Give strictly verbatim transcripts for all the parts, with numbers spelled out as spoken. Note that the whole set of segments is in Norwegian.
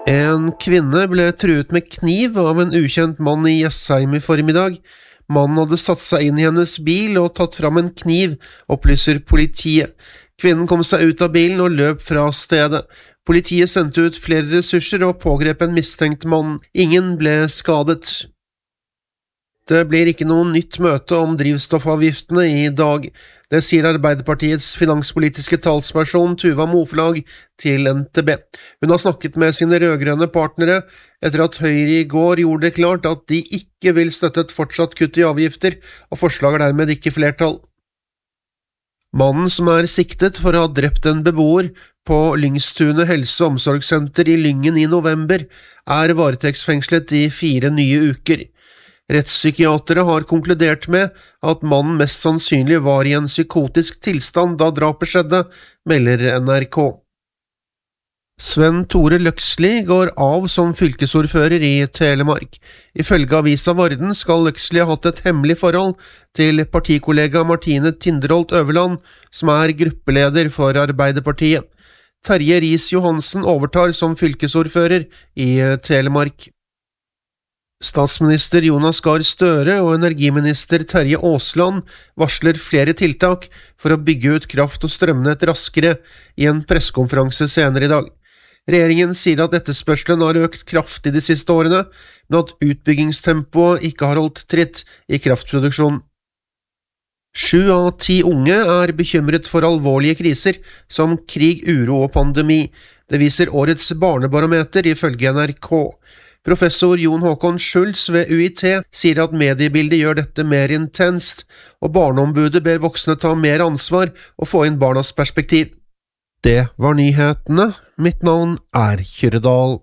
En kvinne ble truet med kniv av en ukjent mann i Jessheim i formiddag. Mannen hadde satt seg inn i hennes bil og tatt fram en kniv, opplyser politiet. Kvinnen kom seg ut av bilen og løp fra stedet. Politiet sendte ut flere ressurser og pågrep en mistenkt mann. Ingen ble skadet. Det blir ikke noe nytt møte om drivstoffavgiftene i dag. Det sier Arbeiderpartiets finanspolitiske talsperson Tuva Moflag til N T B. Hun har snakket med sine rødgrønne partnere etter at Høyre i går gjorde det klart at de ikke vil støtte et fortsatt kutt i avgifter, og forslaget er dermed ikke flertall. Mannen som er siktet for å ha drept en beboer på Lyngstunet helse- og omsorgssenter i Lyngen i november, er varetektsfengslet i fire nye uker. Rettspsykiatere har konkludert med at mannen mest sannsynlig var i en psykotisk tilstand da drapet skjedde, melder N R K. Sven Tore Løksli går av som fylkesordfører i Telemark. Ifølge avisa Varden skal Løksli ha hatt et hemmelig forhold til partikollega Martine Tinderholt Øverland, som er gruppeleder for Arbeiderpartiet. Terje Riis-Johansen overtar som fylkesordfører i Telemark. Statsminister Jonas Gahr Støre og energiminister Terje Aasland varsler flere tiltak for å bygge ut kraft- og strømnett raskere i en pressekonferanse senere i dag. Regjeringen sier at etterspørselen har økt kraftig de siste årene, men at utbyggingstempoet ikke har holdt tritt i kraftproduksjonen. Sju av ti unge er bekymret for alvorlige kriser som krig, uro og pandemi. Det viser årets barnebarometer ifølge N R K. Professor Jon Håkon Schultz ved U I T sier at mediebildet gjør dette mer intenst, og barneombudet ber voksne ta mer ansvar og få inn barnas perspektiv. Det var nyhetene. Mitt navn er Kyrre-Dahl.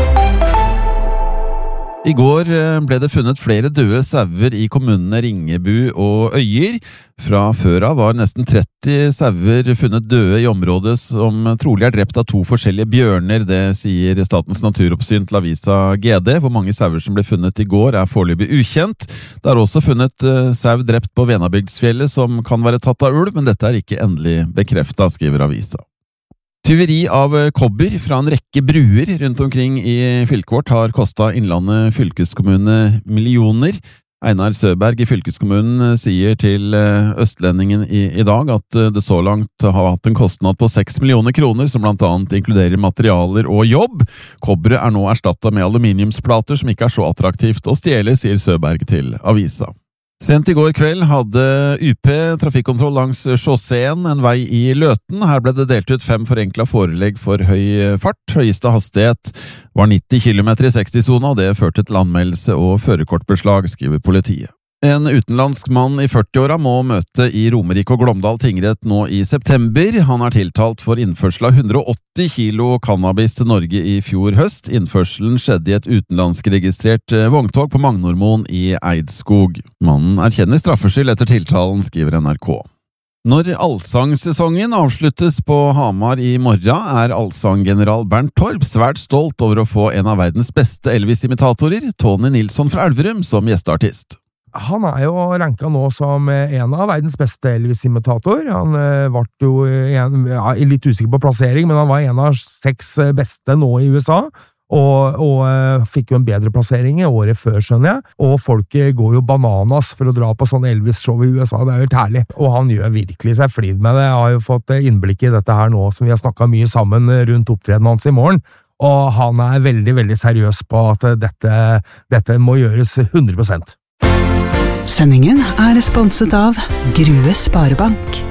I går ble det funnet flere døde sauer i kommunene Ringebu og Øyer. Fra før av var nesten tretti sauer funnet døde i området som trolig er drept av to forskjellige bjørner. Det sier Statens naturoppsyn til avisa G D. Hvor mange sauer som ble funnet i går er foreløpig ukjent. Det er også funnet sau drept på Venabygdsfjellet som kan være tatt av ulv, men dette er ikke endelig bekreftet, skriver avisa. Tyveri av kobber fra en rekke bruer rundt omkring i fylket vårt har kostet Innlandet fylkeskommune millioner. Einar Søberg i fylkeskommunen sier til Østlendingen i, i dag at det så langt har hatt en kostnad på seks millioner kroner, som blant annet inkluderer materialer og jobb. Kobberet er nå erstattet med aluminiumsplater som ikke er så attraktivt å stjele, sier Søberg til avisa. Sent i går kveld hadde U P trafikkontroll langs Sjåseen, en vei i Løten. Her ble det delt ut fem forenklet forelegg for høy fart. Høyeste hastighet var nitti kilometer i seksti-sona, og det førte til anmeldelse og førerkortbeslag, skriver politiet. En utenlandsk mann i førti-åra må møte i Romerike og Glåmdal tingrett nå i september. Han er tiltalt for innførsel av hundre og åtti kilo cannabis til Norge i fjor høst. Innførselen skjedde i et utenlandskregistrert vogntog på Magnormoen i Eidskog. Mannen erkjenner straffskyld etter tiltalen, skriver N R K. Når allsangsesongen avsluttes på Hamar i morgen, er allsanggeneral Bernt Torp svært stolt over å få en av verdens beste Elvis-imitatorer, Tony Nilsson fra Elverum, som gjesteartist. Han er jo ranket nå som en av verdens beste Elvis-imitator. Han var jo en, ja, litt usikker på plassering, men han var en av seks beste nå i U S A, og, og fikk jo en bedre plassering året før, skjønner jeg. Og folk går jo bananas for å dra på sånn Elvis-show i U S A, det er jo helt herlig. Og han gjør virkelig seg flid med det. Jeg har jo fått innblikk i dette her nå, som vi har snakket mye sammen rundt opptredenen hans i morgen. Og han er veldig, veldig seriøs på at dette, dette må gjøres hundre prosent. Sendingen er sponset av Grue Sparebank.